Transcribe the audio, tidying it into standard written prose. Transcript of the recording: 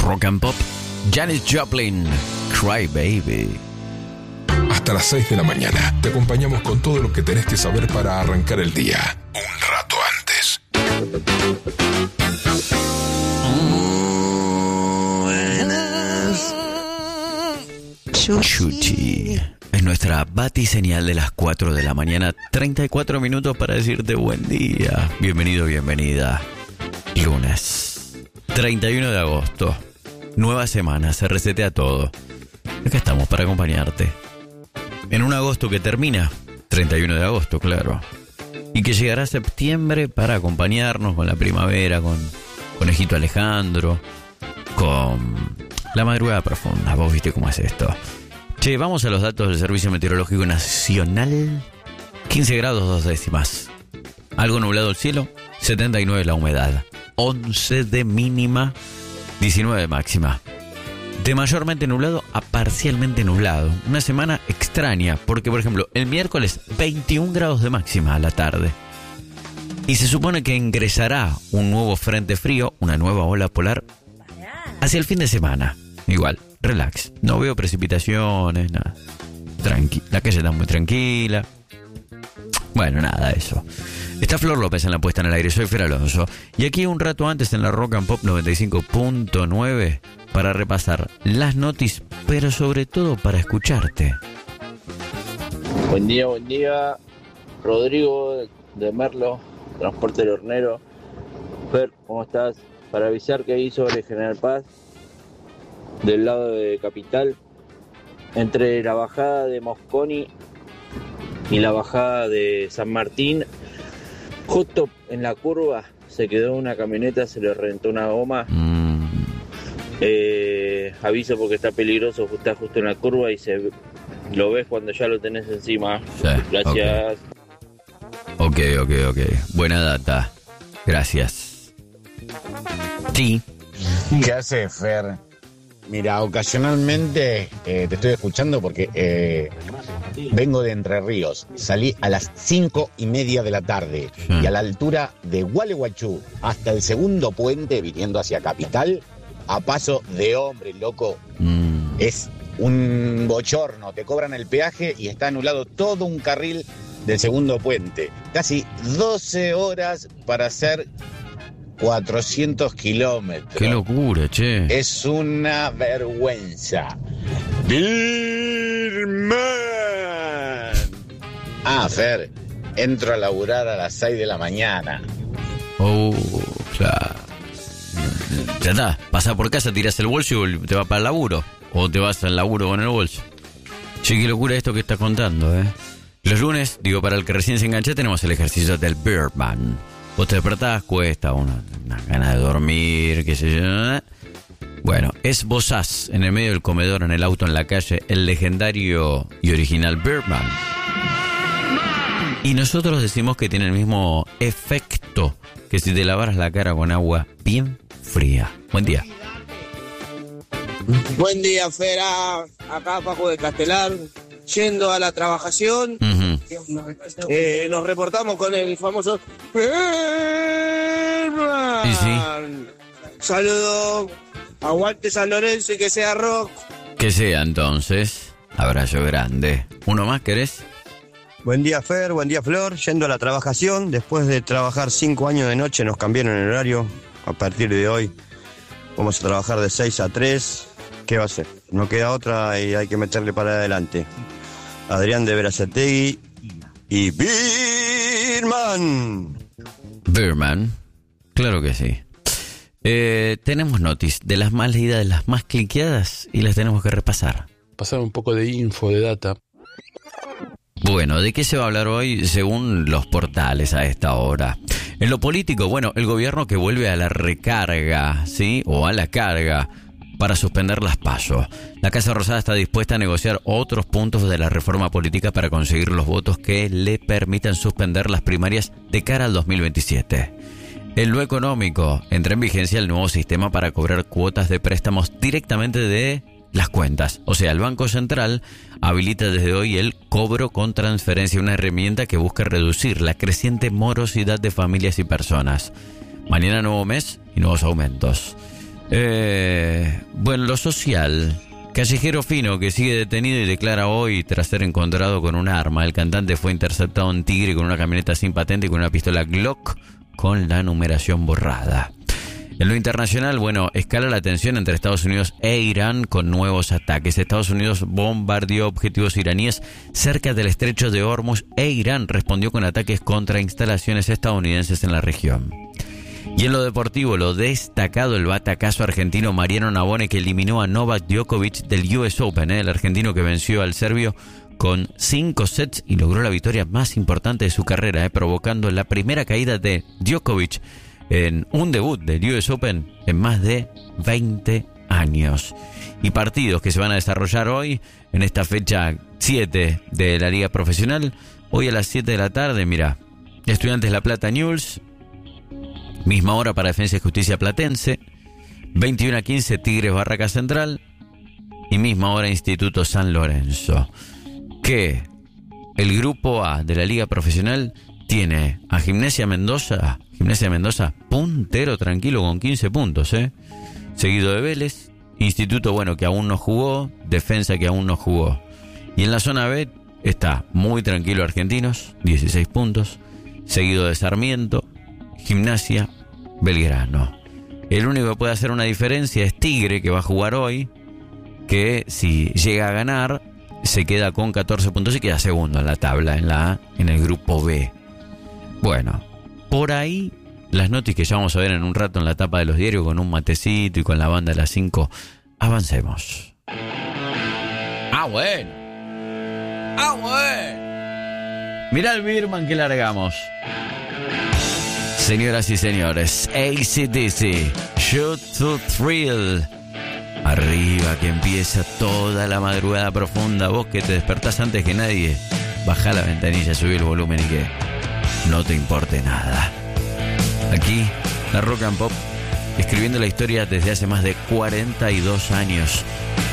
Rock and Pop, Janis Joplin, Cry Baby. Hasta las 6 de la mañana te acompañamos con todo lo que tenés que saber para arrancar el día un rato antes. Chuchi. Es nuestra batiseñal de las 4 de la mañana. 34 minutos para decirte buen día. Bienvenido, bienvenida. Lunes 31 de agosto. Nueva semana, se resetea todo. Acá estamos para acompañarte. En un agosto que termina, 31 de agosto, claro. Y que llegará septiembre para acompañarnos con la primavera, con Conejito Alejandro, con la madrugada profunda. Vos viste cómo es esto. Che, vamos a los datos del Servicio Meteorológico Nacional. 15 grados 2 décimas. Algo nublado el cielo, 79 la humedad. 11 de mínima, 19 de máxima. De mayormente nublado a parcialmente nublado. Una semana extraña, porque por ejemplo, el miércoles 21 grados de máxima a la tarde. Y se supone que ingresará un nuevo frente frío, una nueva ola polar, hacia el fin de semana. Igual, relax. No veo precipitaciones, nada. La calle está muy tranquila. Bueno, nada, eso. Está Flor López en la puesta en el aire. Soy Fer Alonso. Y aquí un rato antes en la Rock and Pop 95.9 para repasar las noticias, pero sobre todo para escucharte. Buen día. Rodrigo de Merlo, Transporte del Hornero. Fer, ¿cómo estás? Para avisar que ahí sobre General Paz, del lado de Capital, entre la bajada de Mosconi y la bajada de San Martín, justo en la curva se quedó una camioneta, se le reventó una goma. Aviso porque está peligroso, está justo en la curva y lo ves cuando ya lo tenés encima. Sí, gracias. Ok. Buena data. Gracias. Sí. ¿Qué hace, Fer? Mira, ocasionalmente te estoy escuchando porque vengo de Entre Ríos. Salí a las 5:30 de la tarde y a la altura de Gualeguaychú hasta el segundo puente viniendo hacia Capital, a paso de hombre, loco. Es un bochorno. Te cobran el peaje y está anulado todo un carril del segundo puente. Casi 12 horas para hacer 400 kilómetros. ¡Qué locura, che! Es una vergüenza. Birman. Fer, entro a laburar a las 6 de la mañana. Oh, claro. Ya está, pasás por casa, tirás el bolso y te vas para el laburo. O te vas al laburo con el bolso. Che, qué locura esto que estás contando, Los lunes, para el que recién se engancha, tenemos el ejercicio del Birdman. Vos te despertás, cuesta una gana de dormir, qué sé yo. Bueno, esbozás en el medio del comedor, en el auto, en la calle, el legendario y original Birdman. Y nosotros decimos que tiene el mismo efecto que si te lavaras la cara con agua bien fría. Buen día. Buen día, Fera. Acá Paco de Castelar, yendo a la trabajación. Nos reportamos con el famoso Birdman. ¿Y sí? Saludo. Aguante San Lorenzo y que sea rock. Que sea entonces. Abrazo grande. ¿Uno más querés? Buen día, Fer, buen día, Flor. Yendo a la trabajación, después de trabajar 5 años de noche, nos cambiaron el horario. A partir de hoy vamos a trabajar de 6 a 3. ¿Qué va a ser? No queda otra y hay que meterle para adelante. Adrián de Verazategui y Birdman. Birdman, claro que sí. Tenemos noticias de las más leídas, de las más cliqueadas, y las tenemos que repasar. Pasar un poco de info, de data. Bueno, ¿de qué se va a hablar hoy según los portales a esta hora? En lo político, bueno, el gobierno que vuelve a la recarga, ¿sí? O a la carga para suspender las PASO. La Casa Rosada está dispuesta a negociar otros puntos de la reforma política para conseguir los votos que le permitan suspender las primarias de cara al 2027. En lo económico, entra en vigencia el nuevo sistema para cobrar cuotas de préstamos directamente de las cuentas. O sea, el Banco Central habilita desde hoy el cobro con transferencia, una herramienta que busca reducir la creciente morosidad de familias y personas. Mañana nuevo mes y nuevos aumentos. Bueno, lo social. Callejero fino que sigue detenido y declara hoy tras ser encontrado con un arma. El cantante fue interceptado en Tigre con una camioneta sin patente y con una pistola Glock con la numeración borrada. En lo internacional, bueno, escala la tensión entre Estados Unidos e Irán con nuevos ataques. Estados Unidos bombardeó objetivos iraníes cerca del estrecho de Hormuz e Irán respondió con ataques contra instalaciones estadounidenses en la región. Y en lo deportivo, lo destacado, el batacazo argentino Mariano Navone, que eliminó a Novak Djokovic del US Open, el argentino que venció al serbio con 5 sets y logró la victoria más importante de su carrera, provocando la primera caída de Djokovic en un debut del US Open en más de 20 años. Y partidos que se van a desarrollar hoy, en esta fecha 7 de la Liga Profesional. Hoy a las 7 de la tarde, mira, Estudiantes La Plata Newell's, misma hora para Defensa y Justicia Platense, 21:15 Tigres Barraca Central y misma hora Instituto San Lorenzo. Que el grupo A de la Liga Profesional tiene a Gimnasia Mendoza, puntero tranquilo con 15 puntos, seguido de Vélez, Instituto, bueno, que aún no jugó, Defensa, que aún no jugó. Y en la zona B está muy tranquilo Argentinos, 16 puntos, seguido de Sarmiento, Gimnasia, Belgrano. El único que puede hacer una diferencia es Tigre, que va a jugar hoy, que si llega a ganar se queda con 14 puntos y queda segundo en la tabla, en la A, en el grupo B. Bueno, por ahí las noticias que ya vamos a ver en un rato en la tapa de los diarios con un matecito y con la banda de las 5. Avancemos. Bueno. Mirá el Birman que largamos. Señoras y señores, AC/DC, Shoot to Thrill. Arriba que empieza toda la madrugada profunda. Vos que te despertás antes que nadie, bajá la ventanilla, subí el volumen y que no te importe nada. Aquí, la Rock and Pop, escribiendo la historia desde hace más de 42 años.